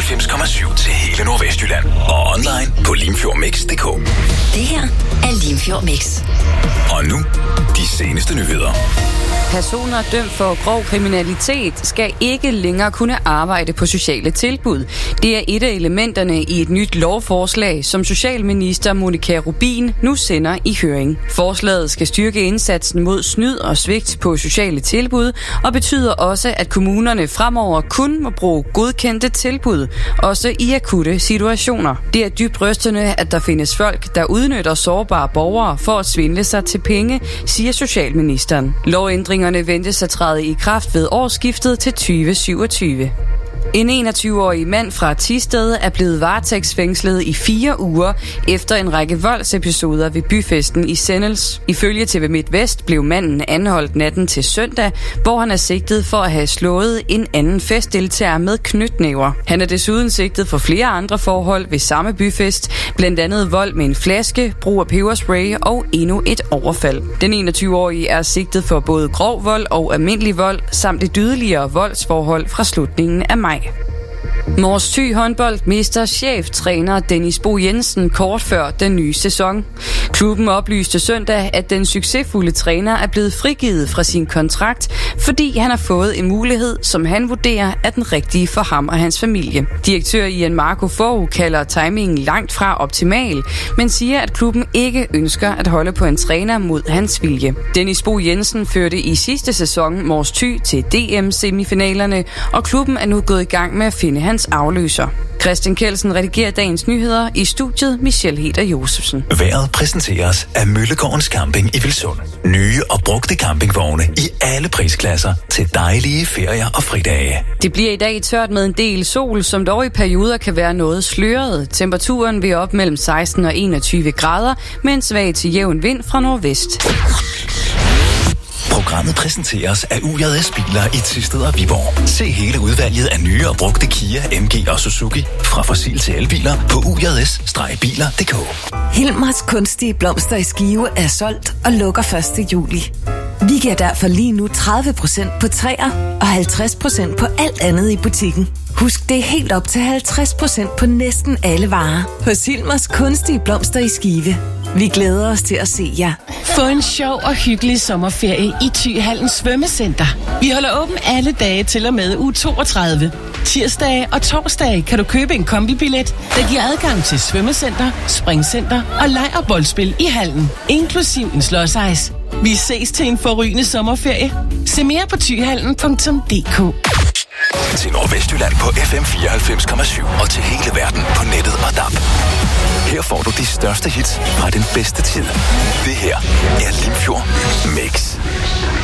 94,7 til hele Nordvestjylland. Og online på limfjordmix.dk. Det her er Limfjord Mix. Og nu, de seneste nyheder. Personer dømt for grov kriminalitet skal ikke længere kunne arbejde på sociale tilbud. Det er et af elementerne i et nyt lovforslag, som socialminister Monica Rubin nu sender i høring. Forslaget skal styrke indsatsen mod snyd og svigt på sociale tilbud, og betyder også, at kommunerne fremover kun må bruge godkendte tilbud, også i akutte situationer. Det er dybt rystende, at der findes folk, der udnytter sårbare borgere for at svindle sig til penge, siger socialministeren. Lovændringerne ventes at træde i kraft ved årsskiftet til 2027. En 21-årig mand fra Thisted er blevet varetægtsfængslet i 4 uger efter en række voldsepisoder ved byfesten i Sennels. Ifølge TV MidtVest blev manden anholdt natten til søndag, hvor han er sigtet for at have slået en anden festdeltager med knytnæver. Han er desuden sigtet for flere andre forhold ved samme byfest, blandt andet vold med en flaske, brug af peberspray og endnu et overfald. Den 21-årige er sigtet for både grov vold og almindelig vold, samt et yderligere voldsforhold fra slutningen af maj. Mors Thy håndbold mister cheftræner Dennis Bo Jensen kort før den nye sæson. Klubben oplyste søndag, at den succesfulde træner er blevet frigivet fra sin kontrakt, fordi han har fået en mulighed, som han vurderer er den rigtige for ham og hans familie. Direktør Ian Marco Fogh kalder timingen langt fra optimal, men siger, at klubben ikke ønsker at holde på en træner mod hans vilje. Dennis Bo Jensen førte i sidste sæson Mors Thy til DM-semifinalerne, og klubben er nu gået i gang med at finde hans afløser. Christian Kelsen redigerer dagens nyheder, i studiet Michelle Heder Josefsen. Vejret præsenteres af Møllegårdens Camping i Vilsund. Nye og brugte campingvogne i alle prisklasser til dejlige ferier og fridage. Det bliver i dag tørt med en del sol, som dog i perioder kan være noget sløret. Temperaturen vil op mellem 16 og 21 grader med en svag til jævn vind fra nordvest. Programmet præsenteres af UJS Biler i Thisted og Viborg. Se hele udvalget af nye og brugte Kia, MG og Suzuki fra fossil til elbiler på UJS-biler.dk. Hilmers kunstige blomster i Skive er solgt og lukker 1. juli. Vi giver derfor lige nu 30% på træer og 50% på alt andet i butikken. Husk, det er helt op til 50% på næsten alle varer hos Hilmers kunstige blomster i Skive. Vi glæder os til at se jer. Få en sjov og hyggelig sommerferie i Thyhallen Svømmecenter. Vi holder åben alle dage til og med uge 32. Tirsdage og torsdage kan du købe en kombibillet, der giver adgang til svømmecenter, springcenter og leg- og boldspil i hallen, inklusiv en slåsejs. Vi ses til en forrygende sommerferie. Se mere på thyhallen.dk. Til Nordvestjylland på FM 94,7 og til hele verden på nettet og DAB. Her får du de største hits fra den bedste tid. Det her er Limfjord Mix.